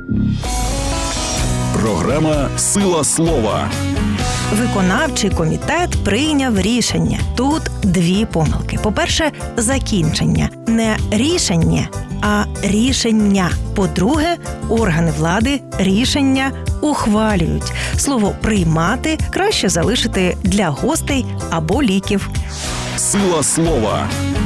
Програма «Сила слова». Виконавчий комітет прийняв рішення. Тут дві помилки. По-перше, закінчення. Не рішення, а рішення. По-друге, органи влади рішення ухвалюють. Слово «приймати» краще залишити для гостей або ліків. «Сила слова».